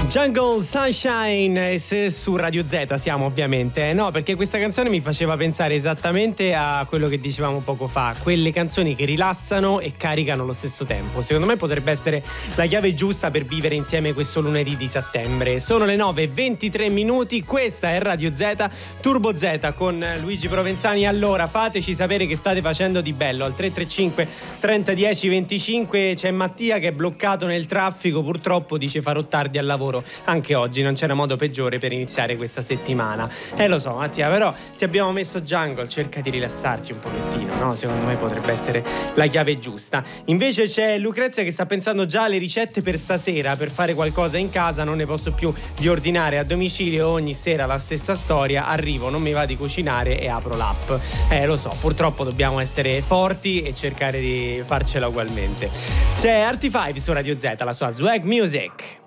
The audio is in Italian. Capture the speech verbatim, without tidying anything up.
Jungle Sunshine, e se su Radio Z siamo ovviamente, no, perché questa canzone mi faceva pensare esattamente a quello che dicevamo poco fa, quelle canzoni che rilassano e caricano allo stesso tempo. Secondo me potrebbe essere la chiave giusta per vivere insieme questo lunedì di settembre. Sono le nove e ventitré minuti, questa è Radio Z, Turbo Z con Luigi Provenzani. Allora fateci sapere che state facendo di bello al tre tre cinque trenta dieci venticinque. C'è Mattia che è bloccato nel traffico, purtroppo dice farò tardi al lavoro. Anche oggi non c'era modo peggiore per iniziare questa settimana. Eh lo so Mattia, però ti abbiamo messo Jungle, cerca di rilassarti un pochettino, no? Secondo me potrebbe essere la chiave giusta. Invece c'è Lucrezia che sta pensando già alle ricette per stasera, per fare qualcosa in casa. Non ne posso più di ordinare a domicilio, ogni sera la stessa storia, arrivo, non mi va di cucinare e apro l'app. Eh lo so, purtroppo dobbiamo essere forti e cercare di farcela ugualmente. C'è Artifive su Radio Z, la sua Swag Music.